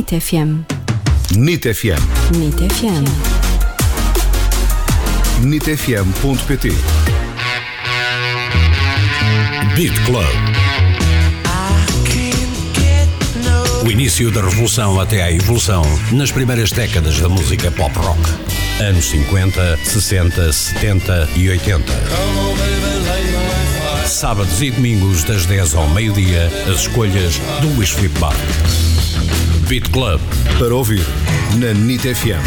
NIT FM. NIT FM. NIT FM. NITfm.pt. Beat Club. O início da revolução até à evolução nas primeiras décadas da música pop-rock. Anos 50, 60, 70 e 80. Sábados e domingos das 10 ao meio-dia, as escolhas do Luís Filipe Barro. Beat Club. Para ouvir na NIT FM.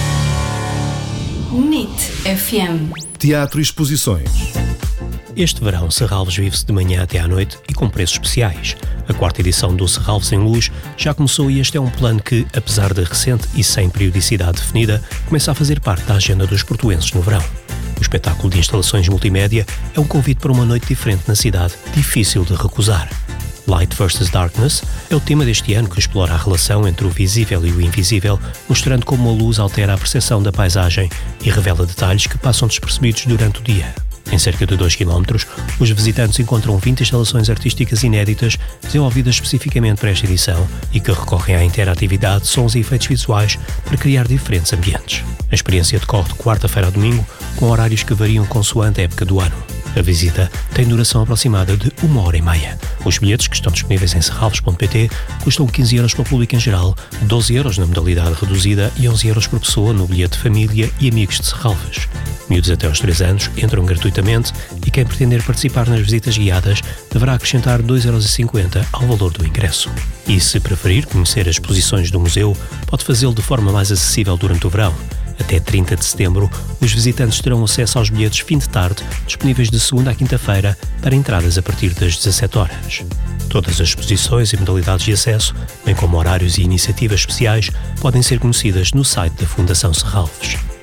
NIT FM. Teatro e exposições. Este verão, Serralves vive-se de manhã até à noite e com preços especiais. A quarta edição do Serralves em Luz já começou e este é um plano que, apesar de recente e sem periodicidade definida, começa a fazer parte da agenda dos portuenses no verão. O espetáculo de instalações multimédia é um convite para uma noite diferente na cidade, difícil de recusar. Light vs. Darkness é o tema deste ano que explora a relação entre o visível e o invisível, mostrando como a luz altera a percepção da paisagem e revela detalhes que passam despercebidos durante o dia. Em cerca de 2 km, os visitantes encontram 20 instalações artísticas inéditas desenvolvidas especificamente para esta edição e que recorrem à interatividade, sons e efeitos visuais para criar diferentes ambientes. A experiência decorre de quarta-feira a domingo, com horários que variam consoante a época do ano. A visita tem duração aproximada de 1h30. Os bilhetes, que estão disponíveis em serralves.pt, custam 15 euros para o público em geral, 12 euros na modalidade reduzida e 11 euros por pessoa no bilhete de família e amigos de Serralves. Miúdos até aos 3 anos entram gratuitamente e quem pretender participar nas visitas guiadas deverá acrescentar 2,50 euros ao valor do ingresso. E se preferir conhecer as exposições do museu, pode fazê-lo de forma mais acessível durante o verão. Até 30 de setembro, os visitantes terão acesso aos bilhetes fim de tarde, disponíveis de segunda à quinta-feira, para entradas a partir das 17 horas. Todas as exposições e modalidades de acesso, bem como horários e iniciativas especiais, podem ser conhecidas no site da Fundação Serralves.